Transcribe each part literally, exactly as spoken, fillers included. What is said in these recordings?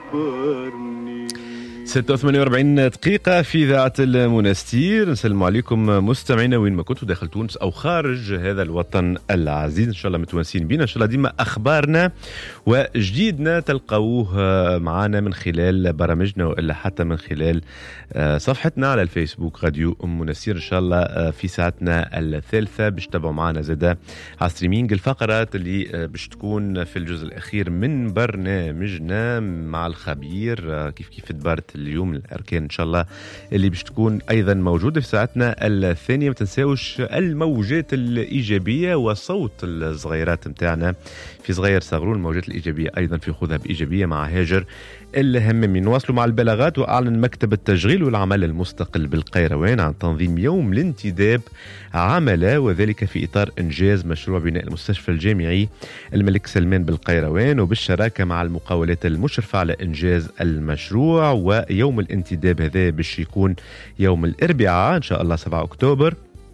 ستة وثمانية وأربعين دقيقة في إذاعة المنستير. نسلم عليكم مستمعينا وين ما كنتوا داخل تونس أو خارج هذا الوطن العزيز. إن شاء الله متوانسين بينا، إن شاء الله ديما أخبارنا وجديدنا تلقوه معنا من خلال برامجنا وإلا حتى من خلال صفحتنا على الفيسبوك راديو أم منستير. إن شاء الله في ساعتنا الثالثة باش تتابعوا معنا زادا على ستريمينج الفقرات اللي باش تكون في الجزء الأخير من برنامجنا مع الخبير كيف كيف تبارت اليوم الأركان إن شاء الله اللي باش تكون أيضا موجودة في ساعتنا الثانية. ما تنساوش الموجات الإيجابية وصوت الصغيرات متاعنا في صغير صغرون. الموجات الإيجابية أيضا في خذها بإيجابية مع هاجر الهممي. نواصلوا مع البلاغات. وأعلن مكتب التشغيل والعمل المستقل بالقيروان عن تنظيم يوم الانتداب عمله، وذلك في إطار إنجاز مشروع بناء المستشفى الجامعي الملك سلمان بالقيروان وبالشراكة مع المقاولات المشرفة على إنجاز المشروع. ويوم الانتداب هذا باش يكون يوم الأربعاء إن شاء الله سبعة أكتوبر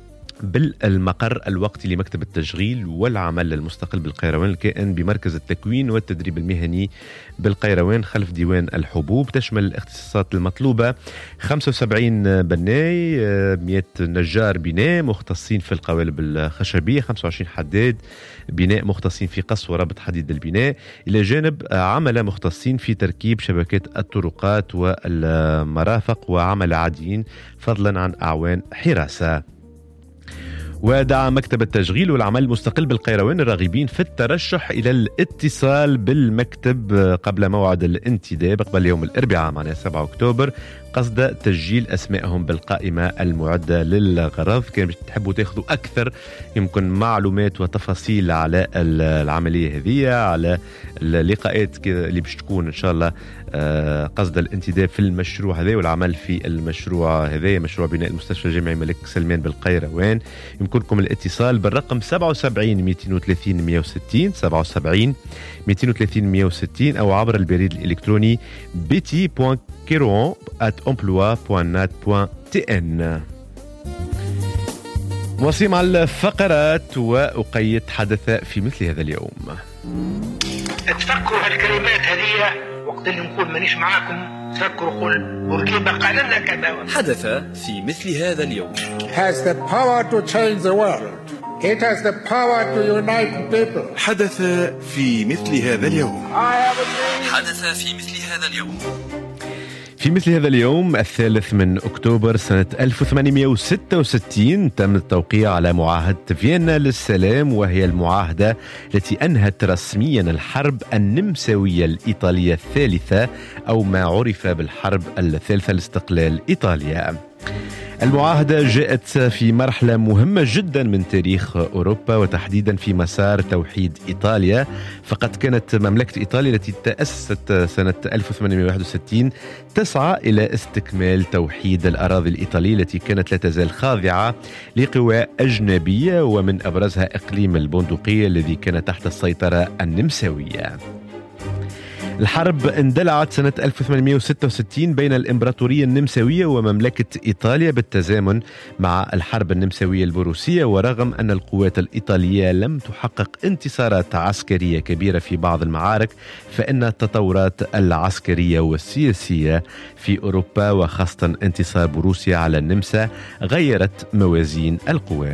بالمقر الوقتي لمكتب التشغيل والعمل المستقل بالقيروان الكائن بمركز التكوين والتدريب المهني بالقيروان خلف ديوان الحبوب. تشمل الاختصاصات المطلوبة خمسة وسبعين بناي، مئة نجار بناء مختصين في القوالب الخشبية، خمسة وعشرين حداد بناء مختصين في قص وربط حديد البناء، إلى جانب عمل مختصين في تركيب شبكات الطرقات والمرافق وعمل عاديين فضلا عن أعوان حراسة. ودعا مكتب التشغيل والعمل المستقل بالقيروان الراغبين في الترشح إلى الاتصال بالمكتب قبل موعد الانتداب قبل يوم الأربعاء معناها سبعة أكتوبر قصد تسجيل أسمائهم بالقائمة المعدة للغرض. كان تحبوا تاخذوا أكثر يمكن معلومات وتفاصيل على العملية هذه، على اللقاءات اللي باش تكون إن شاء الله قصد الانتداب في المشروع هذا والعمل في المشروع هذا، مشروع بناء المستشفى الجامعي الملك سلمان بالقيروان. يمكنكم الاتصال بالرقم سبعة وسبعين مئتين وثلاثين مئة وستين سبعة وسبعين مئتين وثلاثين مئة وستين أو عبر البريد الإلكتروني بيتي دوت كيروان آت أمبلوا دوت نات دوت تي إن. وصي مع الفقرات. وأقيد حدث في مثل هذا اليوم. تفكروا هالكلمات هذه وقت اللي نقول مانيش معاكم، تفكروا قول بورقيبة قال لنا كذا. حدث في مثل هذا اليوم. has the power to change the world. It has the power to unite people. حدث في مثل هذا اليوم. حدث في مثل هذا اليوم. في مثل هذا اليوم الثالث من أكتوبر سنة ألف وثمانمئة وستة وستين تم التوقيع على معاهدة فيينا للسلام، وهي المعاهدة التي أنهت رسميا الحرب النمساوية الإيطالية الثالثة أو ما عرف بالحرب الثالثة لاستقلال إيطاليا. المعاهدة جاءت في مرحلة مهمة جدا من تاريخ أوروبا وتحديدا في مسار توحيد إيطاليا، فقد كانت مملكة إيطاليا التي تأسست سنة ألف وثمانمئة وواحد وستين تسعى إلى استكمال توحيد الأراضي الإيطالية التي كانت لا تزال خاضعة لقوى أجنبية، ومن أبرزها إقليم البندقية الذي كان تحت السيطرة النمساوية. الحرب اندلعت سنة ألف وثمانمئة وستة وستين بين الإمبراطورية النمساوية ومملكة إيطاليا بالتزامن مع الحرب النمساوية البروسية، ورغم أن القوات الإيطالية لم تحقق انتصارات عسكرية كبيرة في بعض المعارك، فإن التطورات العسكرية والسياسية في أوروبا وخاصة انتصار بروسيا على النمسا غيرت موازين القوى.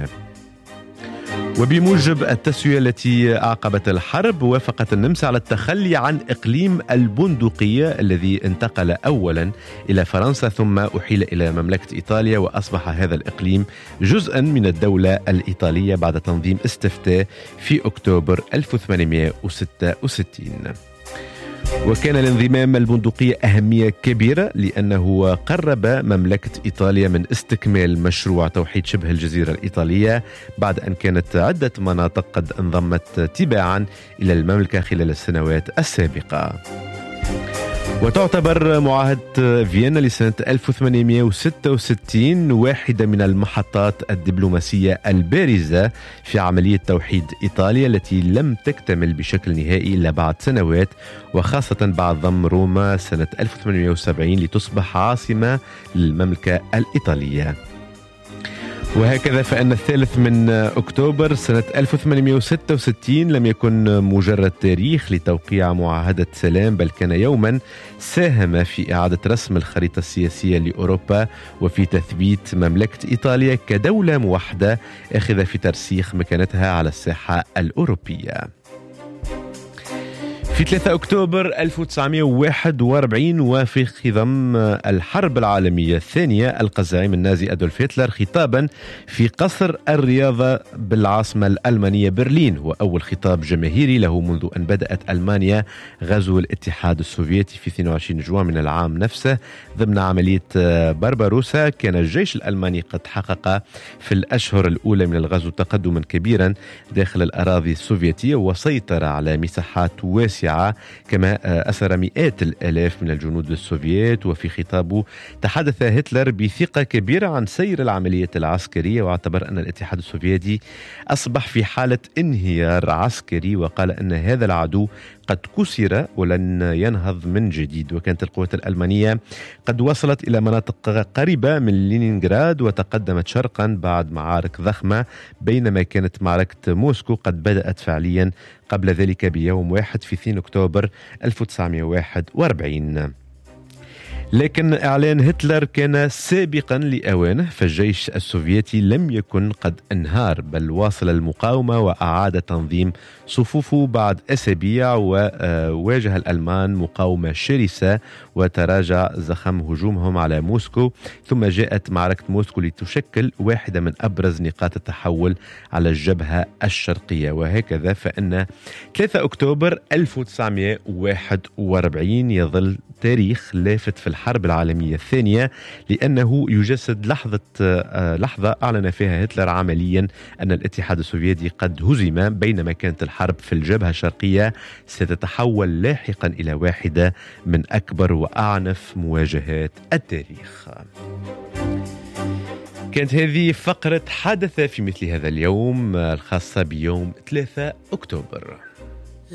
وبموجب التسوية التي أعقبت الحرب، وافقت النمسا على التخلي عن إقليم البندقية الذي انتقل أولا إلى فرنسا ثم أحيل إلى مملكة إيطاليا، وأصبح هذا الإقليم جزءا من الدولة الإيطالية بعد تنظيم استفتاء في أكتوبر ألف وثمانمئة وستة وستين. وكان الانضمام البندقية أهمية كبيرة لأنه قرب مملكة إيطاليا من استكمال مشروع توحيد شبه الجزيرة الإيطالية بعد أن كانت عدة مناطق قد انضمت تباعا إلى المملكة خلال السنوات السابقة. وتعتبر معاهدة فيينا لسنة ألف وثمانمئة وستة وستين واحدة من المحطات الدبلوماسية البارزة في عملية توحيد إيطاليا التي لم تكتمل بشكل نهائي إلا بعد سنوات، وخاصة بعد ضم روما سنة ألف وثمانمئة وسبعين لتصبح عاصمة للمملكة الإيطالية. وهكذا فإن الثالث من أكتوبر سنة ألف وثمانمئة وستة وستين لم يكن مجرد تاريخ لتوقيع معاهدة سلام، بل كان يوما ساهم في إعادة رسم الخريطة السياسية لأوروبا وفي تثبيت مملكة إيطاليا كدولة موحدة آخذة في ترسيخ مكانتها على الساحة الأوروبية. في ثلاثة أكتوبر ألف وتسعمئة وواحد وأربعين وفي خضم الحرب العالمية الثانية ألقى الزعيم النازي أدولف هتلر خطابا في قصر الرياضة بالعاصمة الألمانية برلين، وأول خطاب جماهيري له منذ أن بدأت ألمانيا غزو الاتحاد السوفيتي في اثنين وعشرين جوان من العام نفسه ضمن عملية بربروسا. كان الجيش الألماني قد حقق في الأشهر الأولى من الغزو تقدما كبيرا داخل الأراضي السوفيتية وسيطر على مساحات واسعة، كما أسر مئات الآلاف من الجنود السوفييت. وفي خطابه تحدث هتلر بثقة كبيرة عن سير العملية العسكرية، واعتبر أن الاتحاد السوفيتي أصبح في حالة انهيار عسكري، وقال أن هذا العدو قد كسر ولن ينهض من جديد. وكانت القوات الألمانية قد وصلت إلى مناطق قريبة من لينينغراد وتقدمت شرقا بعد معارك ضخمة، بينما كانت معركة موسكو قد بدأت فعليا قبل ذلك بيوم واحد في اثنين أكتوبر ألف وتسعمئة وواحد وأربعين. لكن إعلان هتلر كان سابقا لأوانه، فالجيش السوفيتي لم يكن قد انهار بل واصل المقاومة وأعاد تنظيم صفوفه بعد أسابيع، وواجه الألمان مقاومة شرسة وتراجع زخم هجومهم على موسكو. ثم جاءت معركة موسكو لتشكل واحدة من أبرز نقاط التحول على الجبهة الشرقية. وهكذا فإن ثلاثة أكتوبر ألف وتسعمئة وواحد وأربعين يظل تاريخ لافت في الحرب العالمية الثانية، لأنه يجسد لحظة لحظة أعلن فيها هتلر عمليا أن الاتحاد السوفيتي قد هزم، بينما كانت الحرب في الجبهة الشرقية ستتحول لاحقا إلى واحدة من أكبر وأعنف مواجهات التاريخ. كانت هذه فقرة حدث في مثل هذا اليوم الخاصة بيوم ثلاثة أكتوبر.